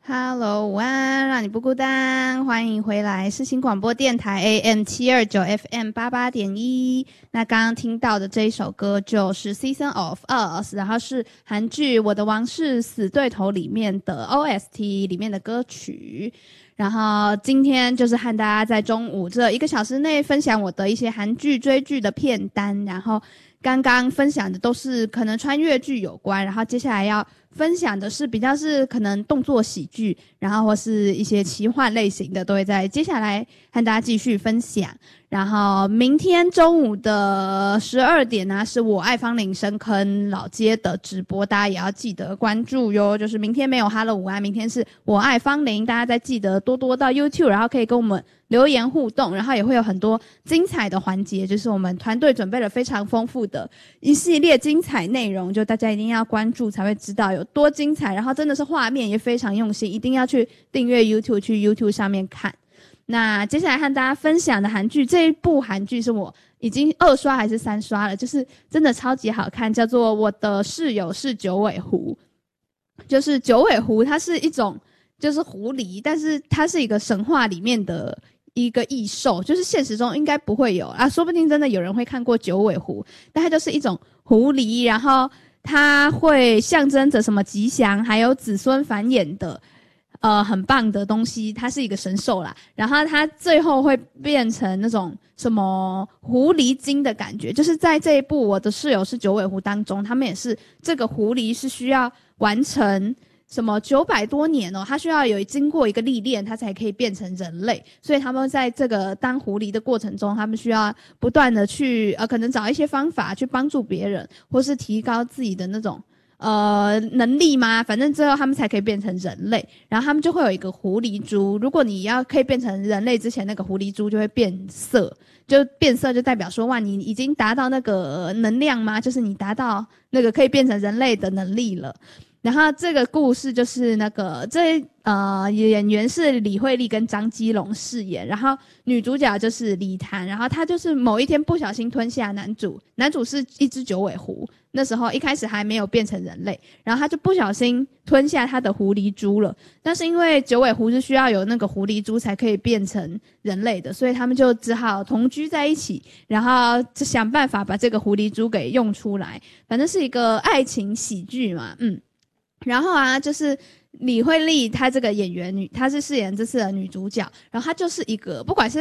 Hello， 午安，让你不孤单，欢迎回来世新广播电台 AM729 FM88.1。那刚刚听到的这一首歌就是 Season of Us， 然后是韩剧《我的王室死对头》里面的 OST 里面的歌曲。然后今天就是和大家在中午这1个小时内分享我的一些韩剧追剧的片单，然后刚刚分享的都是可能穿越剧有关，然后接下来要分享的是比较是可能动作喜剧，然后或是一些奇幻类型的，都会在接下来和大家继续分享。然后明天中午的12点呢，是我爱芳龄深坑老街的直播，大家也要记得关注哟。就是明天没有 Hello 午安，明天是我爱芳龄，大家再记得多多到 YouTube， 然后可以跟我们留言互动，然后也会有很多精彩的环节，就是我们团队准备了非常丰富的一系列精彩内容，就大家一定要关注才会知道有多精彩，然后真的是画面也非常用心，一定要去订阅 YouTube， 去 YouTube 上面看。那接下来和大家分享的韩剧，这一部韩剧是我已经2刷还是3刷了，就是真的超级好看，叫做《我的室友是九尾狐》。就是九尾狐它是一种就是狐狸，但是它是一个神话里面的一个异兽，就是现实中应该不会有啊，说不定真的有人会看过九尾狐，但它就是一种狐狸，然后它会象征着什么吉祥还有子孙繁衍的很棒的东西，它是一个神兽啦，然后它最后会变成那种什么狐狸精的感觉，就是在这一部我的室友是九尾狐当中，他们也是这个狐狸是需要完成什么900多年哦，它需要有经过一个历练，它才可以变成人类，所以他们在这个当狐狸的过程中，他们需要不断的去可能找一些方法去帮助别人，或是提高自己的那种能力吗？反正最后他们才可以变成人类，然后他们就会有一个狐狸珠。如果你要可以变成人类之前，那个狐狸珠就会变色，就变色就代表说哇，你已经达到那个能量吗？就是你达到那个可以变成人类的能力了。然后这个故事就是那个演员是李惠利跟张基龙饰演，然后女主角就是李檀，然后她就是某一天不小心吞下男主是一只九尾狐，那时候一开始还没有变成人类，然后她就不小心吞下她的狐狸珠了，但是因为九尾狐是需要有那个狐狸珠才可以变成人类的，所以他们就只好同居在一起，然后就想办法把这个狐狸珠给用出来，反正是一个爱情喜剧嘛，然后就是李惠利她这个演员她是饰演这次的女主角，然后她就是一个不管是